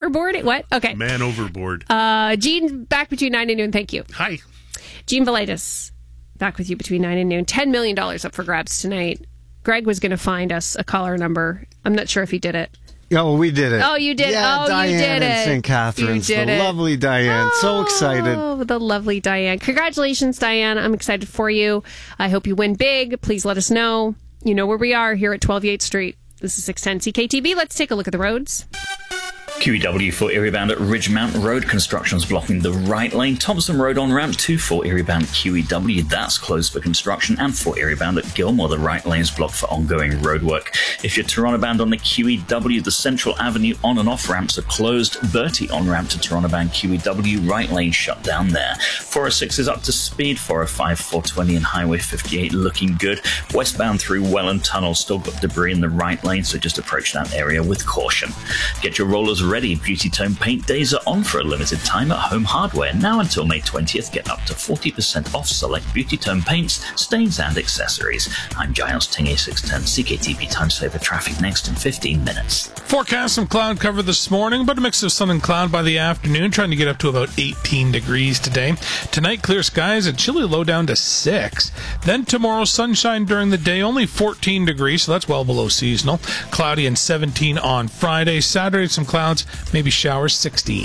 overboard? What? Okay. Man overboard. Gene, back between 9 and noon. Thank you. Hi. Gene Velitis, back with you between 9 and noon. $10 million up for grabs tonight. Greg was going to find us a caller number. I'm not sure if he did it. Oh, we did it. Oh, you did. Yeah, oh, Diane you did in it. St. Catharines. You did the it. lovely Diane. So excited. Oh, the lovely Diane. Congratulations, Diane. I'm excited for you. I hope you win big. Please let us know. You know where we are here at 12 Yates Street. This is 610 CKTB. Let's take a look at the roads. QEW for Erie-bound at Ridgemount Road. Construction's blocking the right lane. Thompson Road on-ramp to for Erie-bound QEW. That's closed for construction. And for Erie-bound at Gilmore, the right lane's blocked for ongoing roadwork. If you're Toronto-bound on the QEW, the Central Avenue on and off ramps are closed. Bertie on-ramp to Toronto-bound QEW. Right lane shut down there. 406 is up to speed. 405, 420 and Highway 58 looking good. Westbound through Welland Tunnel. Still got debris in the right lane, so just approach that area with caution. Get your rollers ready. Beauty Tone Paint Days are on for a limited time at Home Hardware. Now until May 20th, get up to 40% off select Beauty Tone paints, stains and accessories. I'm Giles Tingy, 610 CKTB Time Saver traffic next in 15 minutes. Forecast some cloud cover this morning, but a mix of sun and cloud by the afternoon, trying to get up to about 18 degrees today. Tonight, clear skies, a chilly low down to 6. Then tomorrow, sunshine during the day, only 14 degrees, so that's well below seasonal. Cloudy and 17 on Friday. Saturday, some clouds, maybe showers, 16.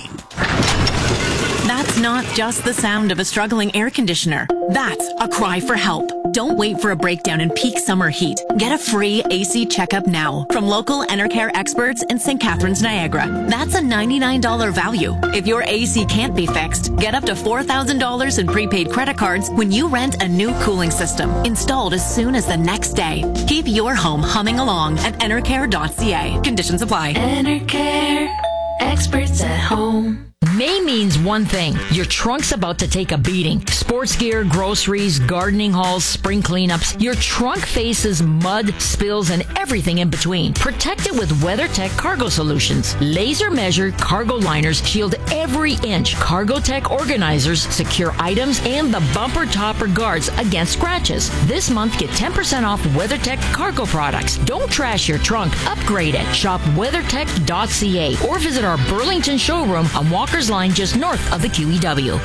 That's not just the sound of a struggling air conditioner. That's a cry for help. Don't wait for a breakdown in peak summer heat. Get a free AC checkup now from local Enercare experts in St. Catharines, Niagara. That's a $99 value. If your AC can't be fixed, get up to $4,000 in prepaid credit cards when you rent a new cooling system, installed as soon as the next day. Keep your home humming along at enercare.ca. Conditions apply. Enercare, experts at home. May means one thing. Your trunk's about to take a beating. Sports gear, groceries, gardening hauls, spring cleanups. Your trunk faces mud, spills, and everything in between. Protect it with WeatherTech Cargo Solutions. Laser-measured cargo liners shield every inch. CargoTech organizers secure items and the bumper topper guards against scratches. This month, get 10% off WeatherTech cargo products. Don't trash your trunk. Upgrade it. Shop WeatherTech.ca or visit our Burlington showroom on Walker's Line just north of the QEW.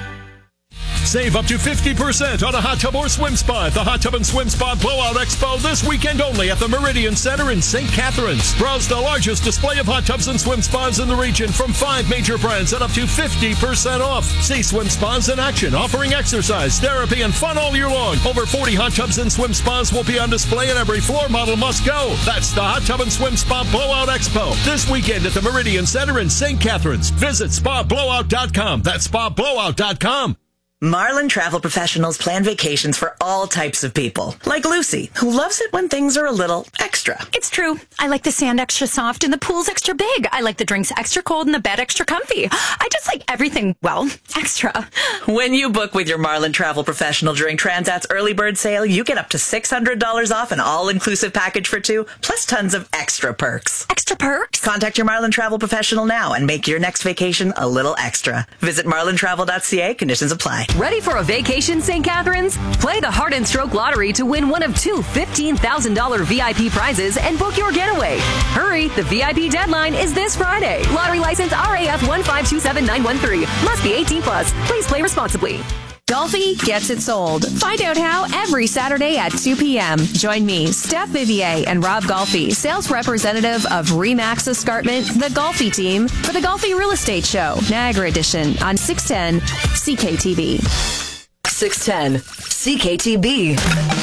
Save up to 50% on a hot tub or swim spa at the Hot Tub and Swim Spa Blowout Expo this weekend only at the Meridian Center in St. Catharines. Browse the largest display of hot tubs and swim spas in the region from 5 major brands at up to 50% off. See swim spas in action, offering exercise, therapy, and fun all year long. Over 40 hot tubs and swim spas will be on display and every floor model must go. That's the Hot Tub and Swim Spa Blowout Expo this weekend at the Meridian Center in St. Catharines. Visit spablowout.com. That's spablowout.com. Marlin Travel Professionals plan vacations for all types of people, like Lucy, who loves it when things are a little extra. It's true. I like the sand extra soft and the pool's extra big. I like the drinks extra cold and the bed extra comfy. I just like everything, well, extra. When you book with your Marlin Travel Professional during Transat's early bird sale, you get up to $600 off an all-inclusive package for 2, plus tons of extra perks. Extra perks? Contact your Marlin Travel Professional now and make your next vacation a little extra. Visit marlintravel.ca. Conditions apply. Ready for a vacation, St. Catharines? Play the Heart and Stroke Lottery to win one of 2 $15,000 VIP prizes and book your getaway. Hurry, the VIP deadline is this Friday. Lottery license RAF 1527913. Must be 18 plus. Please play responsibly. Golfi gets it sold. Find out how every Saturday at 2 p.m. Join me, Steph Vivier, and Rob Golfi, sales representative of Remax Escarpment, the Golfi team, for the Golfi Real Estate Show, Niagara Edition, on 610 CKTB. 610 CKTB.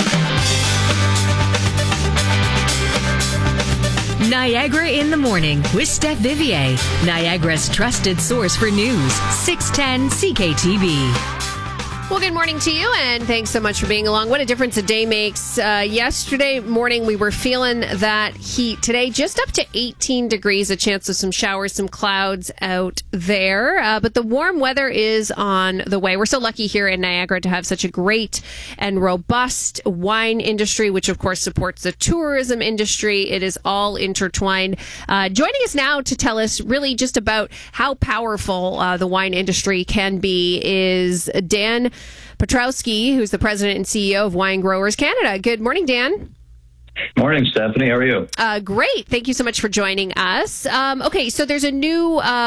Niagara in the Morning with Steph Vivier, Niagara's trusted source for news. 610 CKTB. Well, good morning to you, and thanks so much for being along. What a difference a day makes. Yesterday morning, we were feeling that heat. Today, just up to 18 degrees, a chance of some showers, some clouds out there. But the warm weather is on the way. We're so lucky here in Niagara to have such a great and robust wine industry, which, of course, supports the tourism industry. It is all intertwined. Joining us now to tell us really just about how powerful the wine industry can be is Dan Petrowski, who's the president and CEO of Wine Growers Canada. Good morning, Dan. Morning, Stephanie. How are you? Great. Thank you so much for joining us. Okay, so there's a new